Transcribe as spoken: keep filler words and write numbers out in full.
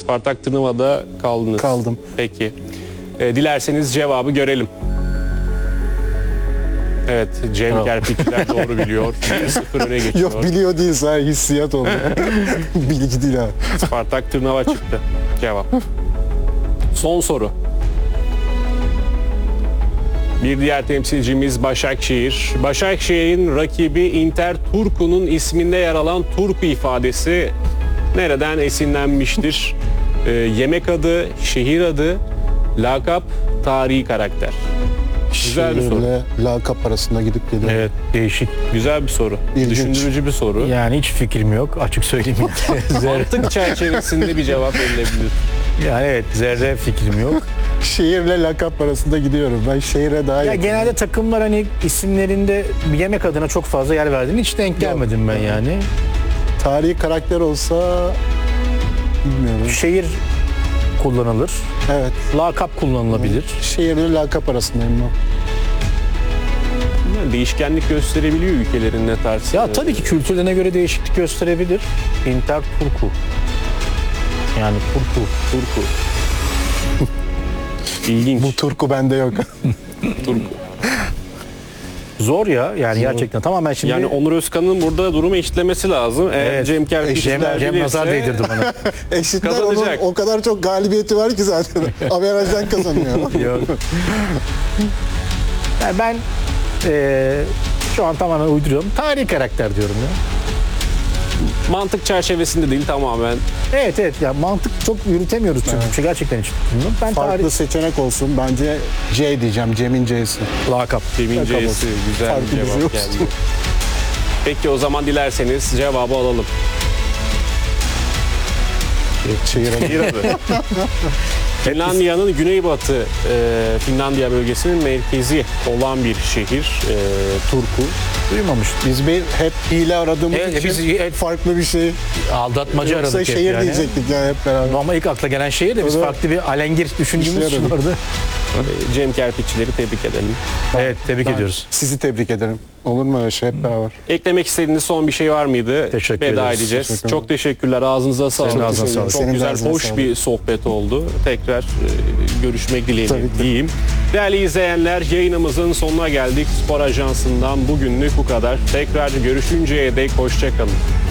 Spartak Tırnava'da kaldınız. Kaldım. Peki. E, dilerseniz cevabı görelim. Evet, Cem Bravo. Kerpiçler doğru biliyor. iki sıfır öne geçiyor. Yok biliyor değil, sadece hissiyat oldu. Bilgi değil ha. Spartak Tırnava çıktı. Cevap. Son soru. Bir diğer temsilcimiz Başakşehir. Başakşehir'in rakibi Inter Turku'nun isminde yer alan Turku ifadesi nereden esinlenmiştir? Ee, yemek adı, şehir adı, lakap, tarihi karakter. Güzel bir soru. Şehirle lakap arasında gidip geliyor. Evet, değişik. Güzel bir soru. İlginç. Düşündürücü bir soru. Yani hiç fikrim yok, açık söyleyeyim. Zerre, Mantık çerçevesinde bir cevap verilebilir. yani evet, zerre fikrim yok. Şehirle lakap arasında gidiyorum. Ben şehire daha Ya yakınım. genelde takımlar hani isimlerinde bir yemek adına çok fazla yer verdiğini hiç denk gelmedim ben yani. Tarihi karakter olsa bilmiyorum. Şehir kullanılır, Evet. lakap kullanılabilir. Şehirle lakap arasındayım ben. Yani değişkenlik gösterebiliyor ülkelerin ne tarz. Ya tabii ki kültürlerine göre değişiklik gösterebilir. Inter Turku. Yani Turku. Turku. İlginç. Bu Turku bende yok. Turku. Zor ya yani gerçekten tamamen şimdi. Yani Onur Özkan'ın burada durumu eşitlemesi lazım. Eğer Evet. Cem Kerpiçler Cem, Cem bilirse- nazar değdirdi bana. Eşitler onun Kazanacak. o kadar çok galibiyeti var ki zaten. Averajdan kazanıyor. Yok. Yani ben eee, şu an tamamen uyduruyorum. Tarihi karakter diyorum ya. Mantık çerçevesinde değil tamamen. Evet evet ya mantık çok yürütemiyoruz çünkü Evet. şey gerçekten hiç bilmiyorum. Ben Farklı tarih seçenek olsun. Bence C diyeceğim. Cem'in C'si. lakap. Cem'in Bakalım. C'si güzel Farklı bir bir şey cevap yok. geldi. Peki o zaman dilerseniz cevabı alalım. Şehir adı. Bir adı. Finlandiya'nın güneybatı e, Finlandiya bölgesinin merkezi olan bir şehir e, Turku. Duymamıştım. Biz bir hep hile aradığımız Evet, için biz hep- farklı bir şey. Aldatmacı Yoksa aradık hep şehir yani. diyecektik ya hep beraber. Normal ilk akla gelen şehir de biz O da- farklı bir alengir düşündüğümüz İşler için aradık. orada. E, Cem Kerpiçleri tebrik edelim. Evet tebrik Ben ediyoruz. Sizi tebrik ederim. Olur mu öyle şey hep beraber? Eklemek istediğiniz son bir şey var mıydı? Teşekkür Veda ederiz. edeceğiz. Teşekkür Çok teşekkürler. Ağzınıza sağlık. Senin ağzına sağlık. Çok Senin de güzel, ağzına hoş sağlık. bir sohbet oldu. Tekrar e, görüşmek dileğiyle Tabii ki. diyeyim. Değerli izleyenler, yayınımızın sonuna geldik. Spor Ajansı'ndan bugünlük bu kadar. Tekrar görüşünceye dek hoşça kalın.